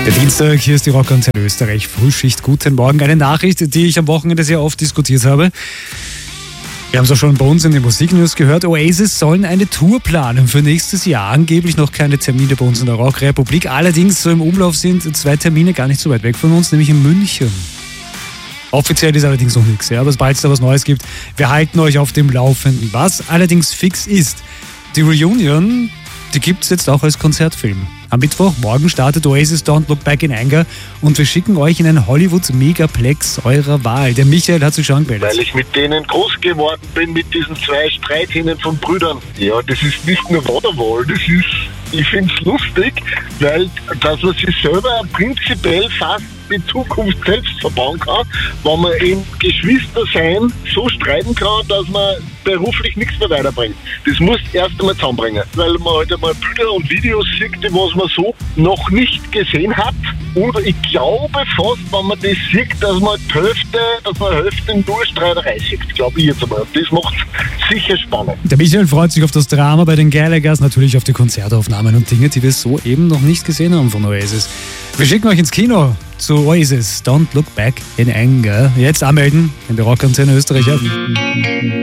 Der Dienstag, hier ist die Rockantenne Österreich Frühschicht. Guten Morgen. Eine Nachricht, die ich am Wochenende sehr oft diskutiert habe. Wir haben es auch schon bei uns in den Musiknews gehört. Oasis sollen eine Tour planen für nächstes Jahr. Angeblich noch keine Termine bei uns in der Rockrepublik. Allerdings so im Umlauf sind 2 Termine gar nicht so weit weg von uns, nämlich in München. Offiziell ist allerdings noch nichts, ja, aber sobald es da was Neues gibt, wir halten euch auf dem Laufenden. Was allerdings fix ist, die Reunion, die gibt es jetzt auch als Konzertfilm. Am Mittwochmorgen startet Oasis Don't Look Back in Anger und wir schicken euch in einen Hollywood-Megaplex eurer Wahl. Der Michael hat sich schon gemeldet. Weil ich mit denen groß geworden bin, mit diesen 2 Streithähnen von Brüdern. Ja, das ist nicht nur Waterwall, das ist, ich finde es lustig, weil dass man sich selber prinzipiell fast die Zukunft selbst verbauen kann, wenn man in Geschwistersein so streiten kann, dass man beruflich nichts mehr weiterbringt. Das muss erst einmal zusammenbringen, weil man halt einmal Bilder und Videos sieht, die was man so noch nicht gesehen hat. Und ich glaube fast, wenn man das sieht, dass man Hälfte nur Streiterei sieht, glaube ich jetzt einmal. Das macht es sicher spannend. Der Michael freut sich auf das Drama bei den Gallaghers, natürlich auf die Konzertaufnahmen und Dinge, die wir so eben noch nicht gesehen haben von Oasis. Wir schicken euch ins Kino zu Oasis Don't Look Back in Anger. Jetzt anmelden in der Rockantenne Österreich.